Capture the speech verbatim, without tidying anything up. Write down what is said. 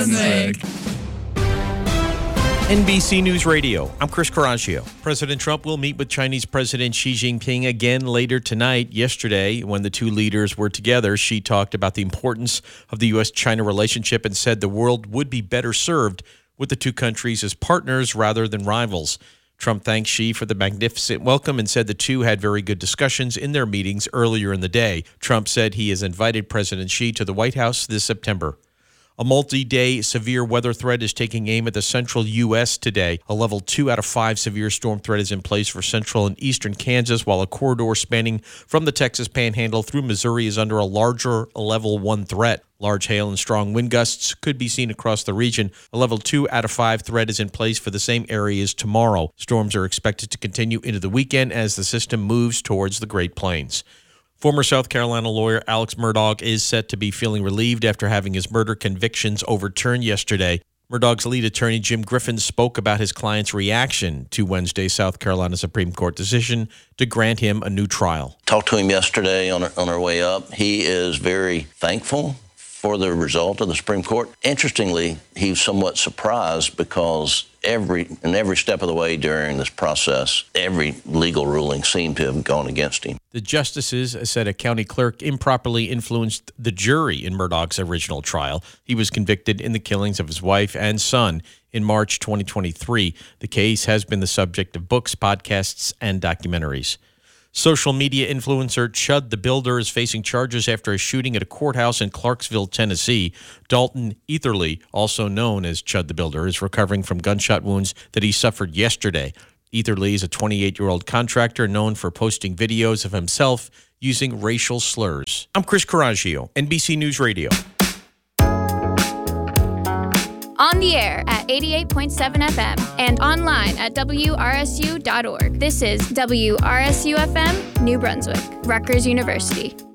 N B C News Radio, I'm Chris Coraggio. President Trump will meet with Chinese President Xi Jinping again later tonight. Yesterday, when the two leaders were together, Xi talked about the importance of the U S China relationship and said the world would be better served with the two countries as partners rather than rivals. Trump thanked Xi for the magnificent welcome and said the two had very good discussions in their meetings earlier in the day. Trump said he has invited President Xi to the White House this September. A multi-day severe weather threat is taking aim at the central U S today. A level two out of five severe storm threat is in place for central and eastern Kansas, while a corridor spanning from the Texas Panhandle through Missouri is under a larger level one threat. Large hail and strong wind gusts could be seen across the region. A level two out of five threat is in place for the same areas tomorrow. Storms are expected to continue into the weekend as the system moves towards the Great Plains. Former South Carolina lawyer Alex Murdaugh is set to be feeling relieved after having his murder convictions overturned yesterday. Murdaugh's lead attorney, Jim Griffin, spoke about his client's reaction to Wednesday's South Carolina Supreme Court decision to grant him a new trial. Talked to him yesterday on our, on our way up. He is very thankful for the result of the Supreme Court. Interestingly, he was somewhat surprised because every in every step of the way during this process, every legal ruling seemed to have gone against him. The justices said a county clerk improperly influenced the jury in Murdaugh's original trial. He was convicted in the killings of his wife and son in March twenty twenty-three. The case has been the subject of books, podcasts, and documentaries. Social media influencer Chud the Builder is facing charges after a shooting at a courthouse in Clarksville, Tennessee. Dalton Etherly, also known as Chud the Builder, is recovering from gunshot wounds that he suffered yesterday. Etherly is a twenty-eight-year-old contractor known for posting videos of himself using racial slurs. I'm Chris Coraggio, N B C News Radio. On the air at eighty-eight point seven F M and online at W R S U dot org. This is W R S U F M, New Brunswick, Rutgers University.